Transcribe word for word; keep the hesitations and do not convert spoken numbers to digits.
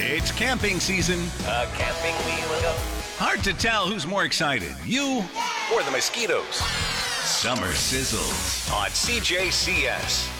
It's camping season. A camping wheel and go. Hard to tell who's more excited, you Or the mosquitoes. Summer Sizzles. On C J C S.